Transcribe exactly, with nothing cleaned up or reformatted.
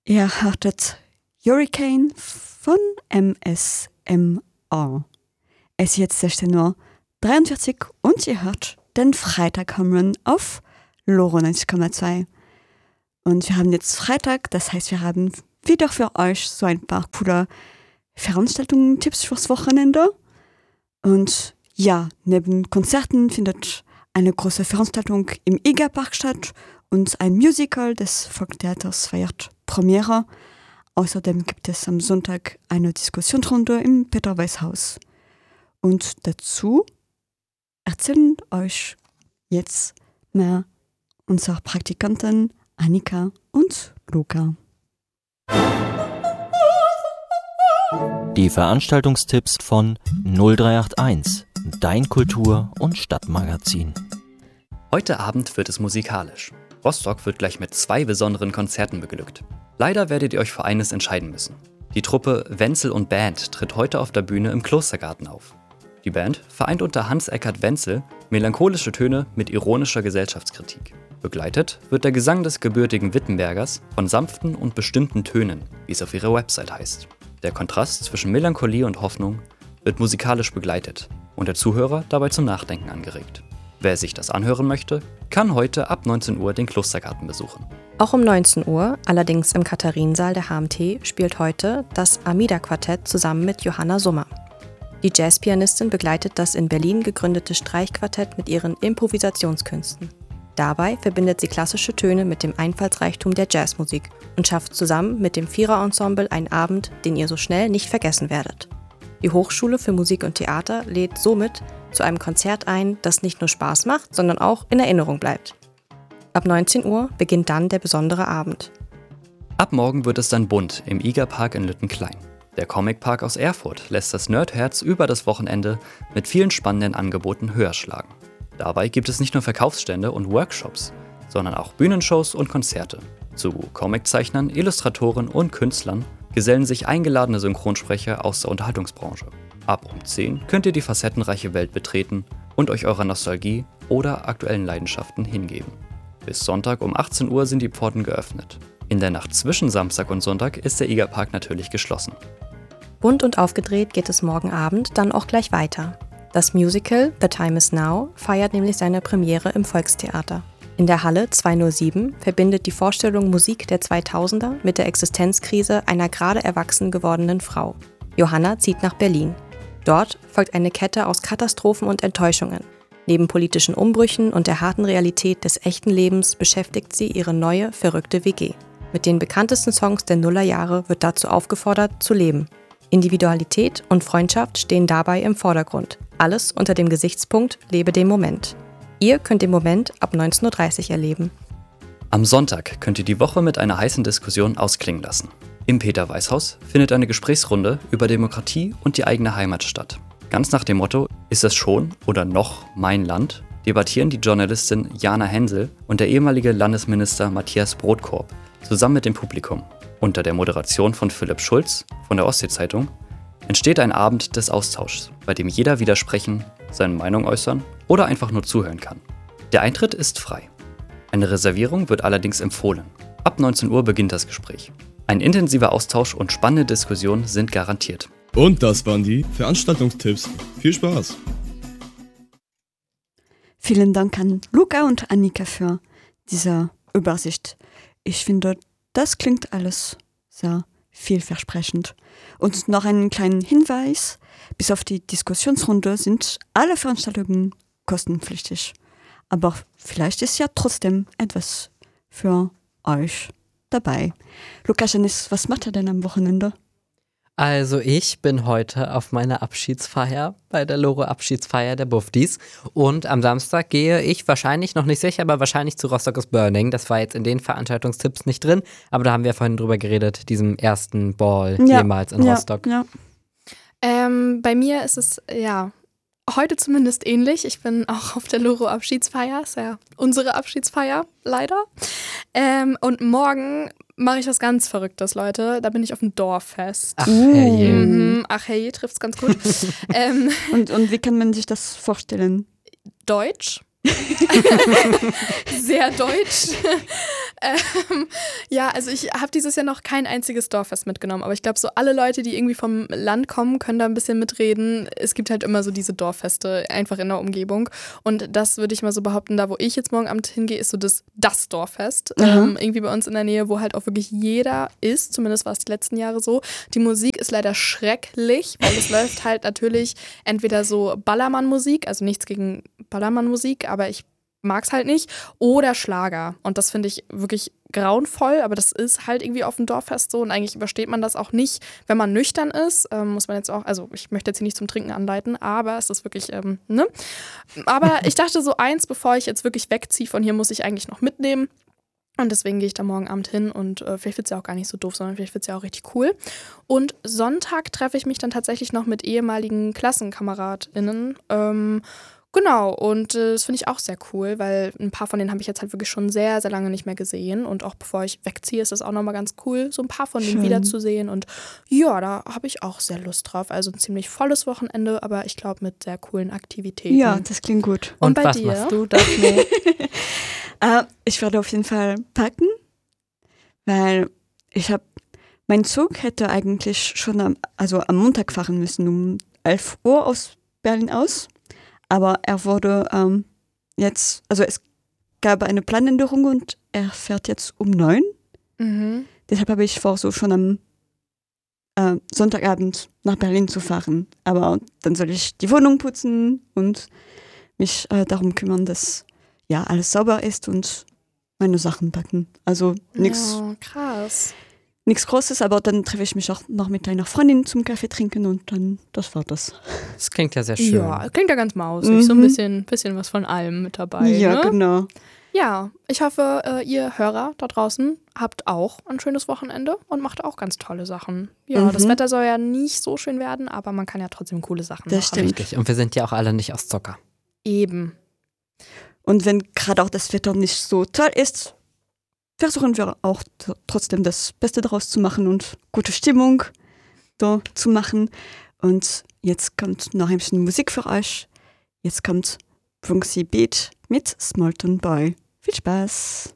Ihr hörtet Hurricane von M S M A. Es ist jetzt sechzehn Uhr dreiundvierzig und ihr hört den Freitag kommen auf Loro neunzig Komma zwei. Und wir haben jetzt Freitag, das heißt, wir haben wieder für euch so ein paar coole Veranstaltungen, Tipps fürs Wochenende. Und ja, neben Konzerten findet eine große Veranstaltung im Egerpark statt und ein Musical des Volkstheaters feiert Premiere. Außerdem gibt es am Sonntag eine Diskussionsrunde im Peter-Weiß-Haus. Und dazu erzählen euch jetzt mehr unsere Praktikanten Annika und Luca. Die Veranstaltungstipps von null drei acht eins, dein Kultur- und Stadtmagazin. Heute Abend wird es musikalisch. Rostock wird gleich mit zwei besonderen Konzerten beglückt. Leider werdet ihr euch für eines entscheiden müssen. Die Truppe Wenzel und Band tritt heute auf der Bühne im Klostergarten auf. Die Band vereint unter Hans-Eckart Wenzel melancholische Töne mit ironischer Gesellschaftskritik. Begleitet wird der Gesang des gebürtigen Wittenbergers von sanften und bestimmten Tönen, wie es auf ihrer Website heißt. Der Kontrast zwischen Melancholie und Hoffnung wird musikalisch begleitet und der Zuhörer dabei zum Nachdenken angeregt. Wer sich das anhören möchte, kann heute ab neunzehn Uhr den Klostergarten besuchen. Auch um neunzehn Uhr, allerdings im Katharinensaal der H M T, spielt heute das Amida-Quartett zusammen mit Johanna Summer. Die Jazzpianistin begleitet das in Berlin gegründete Streichquartett mit ihren Improvisationskünsten. Dabei verbindet sie klassische Töne mit dem Einfallsreichtum der Jazzmusik und schafft zusammen mit dem Vierer-Ensemble einen Abend, den ihr so schnell nicht vergessen werdet. Die Hochschule für Musik und Theater lädt somit zu einem Konzert ein, das nicht nur Spaß macht, sondern auch in Erinnerung bleibt. Ab neunzehn Uhr beginnt dann der besondere Abend. Ab morgen wird es dann bunt im Igerpark in Lüttenklein. Der Comicpark aus Erfurt lässt das Nerdherz über das Wochenende mit vielen spannenden Angeboten höher schlagen. Dabei gibt es nicht nur Verkaufsstände und Workshops, sondern auch Bühnenshows und Konzerte. Zu Comiczeichnern, Illustratoren und Künstlern gesellen sich eingeladene Synchronsprecher aus der Unterhaltungsbranche. Ab um zehn könnt ihr die facettenreiche Welt betreten und euch eurer Nostalgie oder aktuellen Leidenschaften hingeben. Bis Sonntag um achtzehn Uhr sind die Pforten geöffnet. In der Nacht zwischen Samstag und Sonntag ist der Igerpark natürlich geschlossen. Bunt und aufgedreht geht es morgen Abend dann auch gleich weiter. Das Musical The Time Is Now feiert nämlich seine Premiere im Volkstheater. In der Halle zweihundertsieben verbindet die Vorstellung Musik der zweitausender mit der Existenzkrise einer gerade erwachsen gewordenen Frau. Johanna zieht nach Berlin. Dort folgt eine Kette aus Katastrophen und Enttäuschungen. Neben politischen Umbrüchen und der harten Realität des echten Lebens beschäftigt sie ihre neue, verrückte W G. Mit den bekanntesten Songs der Nullerjahre wird dazu aufgefordert, zu leben. Individualität und Freundschaft stehen dabei im Vordergrund. Alles unter dem Gesichtspunkt Lebe den Moment. Ihr könnt den Moment ab neunzehn Uhr dreißig erleben. Am Sonntag könnt ihr die Woche mit einer heißen Diskussion ausklingen lassen. Im Peter-Weiß-Haus findet eine Gesprächsrunde über Demokratie und die eigene Heimat statt. Ganz nach dem Motto, ist es schon oder noch mein Land, debattieren die Journalistin Jana Hensel und der ehemalige Landesminister Matthias Brotkorb zusammen mit dem Publikum. Unter der Moderation von Philipp Schulz von der Ostsee-Zeitung entsteht ein Abend des Austauschs, bei dem jeder widersprechen, seine Meinung äußern oder einfach nur zuhören kann. Der Eintritt ist frei. Eine Reservierung wird allerdings empfohlen. Ab neunzehn Uhr beginnt das Gespräch. Ein intensiver Austausch und spannende Diskussionen sind garantiert. Und das waren die Veranstaltungstipps. Viel Spaß! Vielen Dank an Luca und Annika für diese Übersicht. Ich finde, das klingt alles sehr vielversprechend. Und noch einen kleinen Hinweis: Bis auf die Diskussionsrunde sind alle Veranstaltungen kostenpflichtig. Aber vielleicht ist ja trotzdem etwas für euch dabei. Lukas, Janice, was macht er denn am Wochenende? Also ich bin heute auf meiner Abschiedsfeier, bei der Loro-Abschiedsfeier der Buftis. Und am Samstag gehe ich wahrscheinlich, noch nicht sicher, aber wahrscheinlich zu Rostock is Burning. Das war jetzt in den Veranstaltungstipps nicht drin, aber da haben wir vorhin drüber geredet, diesem ersten Ball ja, jemals in ja, Rostock. Ja. Ähm, bei mir ist es, ja, heute zumindest ähnlich. Ich bin auch auf der Loro-Abschiedsfeier, ist ja unsere Abschiedsfeier, leider. Ähm, und morgen mache ich was ganz Verrücktes, Leute. Da bin ich auf dem Dorffest. Ach herrje. Mhm. Ach herrje, trifft's ganz gut. ähm, und, und wie kann man sich das vorstellen? Deutsch. Sehr deutsch. Ähm, ja, also ich habe dieses Jahr noch kein einziges Dorffest mitgenommen, aber ich glaube, so alle Leute, die irgendwie vom Land kommen, können da ein bisschen mitreden. Es gibt halt immer so diese Dorffeste einfach in der Umgebung und das würde ich mal so behaupten, da wo ich jetzt morgen Abend hingehe, ist so das, das Dorffest. Mhm. Ähm, irgendwie bei uns in der Nähe, wo halt auch wirklich jeder ist, zumindest war es die letzten Jahre so. Die Musik ist leider schrecklich, weil es läuft halt natürlich entweder so Ballermann-Musik, also nichts gegen Ballermann-Musik, aber ich mag es halt nicht, oder Schlager. Und das finde ich wirklich grauenvoll, aber das ist halt irgendwie auf dem Dorffest so und eigentlich übersteht man das auch nicht, wenn man nüchtern ist. Ähm, muss man jetzt auch, also ich möchte jetzt hier nicht zum Trinken anleiten, aber es ist wirklich, ähm, ne? Aber ich dachte so eins, bevor ich jetzt wirklich wegziehe von hier, muss ich eigentlich noch mitnehmen. Und deswegen gehe ich da morgen Abend hin und äh, vielleicht wird es ja auch gar nicht so doof, sondern vielleicht wird es ja auch richtig cool. Und Sonntag treffe ich mich dann tatsächlich noch mit ehemaligen KlassenkameradInnen. Ähm, Genau, und äh, das finde ich auch sehr cool, weil ein paar von denen habe ich jetzt halt wirklich schon sehr, sehr lange nicht mehr gesehen. Und auch bevor ich wegziehe, ist das auch nochmal ganz cool, so ein paar von denen Schön. wiederzusehen. Und ja, da habe ich auch sehr Lust drauf. Also ein ziemlich volles Wochenende, aber ich glaube mit sehr coolen Aktivitäten. Ja, das klingt gut. Und Und, bei was dir? machst du, Daphne? Äh, ich werde auf jeden Fall packen, weil ich habe, mein Zug hätte eigentlich schon am, also am Montag fahren müssen, um elf Uhr aus Berlin aus. Aber er wurde ähm, jetzt, also es gab eine Planänderung und er fährt jetzt um neun. Mhm. Deshalb habe ich vor, so schon am äh, Sonntagabend nach Berlin zu fahren. Aber dann soll ich die Wohnung putzen und mich äh, darum kümmern, dass ja alles sauber ist und meine Sachen packen. Also nichts Ja, krass. nichts Großes, aber dann treffe ich mich auch noch mit einer Freundin zum Kaffee trinken und dann, das war das. Das klingt ja sehr schön. Ja, klingt ja ganz mausig. Mhm. So ein bisschen, bisschen was von allem mit dabei. Ja, ne? genau. Ja, ich hoffe, äh, ihr Hörer da draußen habt auch ein schönes Wochenende und macht auch ganz tolle Sachen. Ja, Mhm. das Wetter soll ja nicht so schön werden, aber man kann ja trotzdem coole Sachen Das machen. stimmt. Richtig. Und wir sind ja auch alle nicht aus Zucker. Eben. Und wenn gerade auch das Wetter nicht so toll ist, versuchen wir auch t- trotzdem das Beste daraus zu machen und gute Stimmung da zu machen. Und jetzt kommt noch ein bisschen Musik für euch. Jetzt kommt Brunksy Beat mit Smolton Boy. Viel Spaß!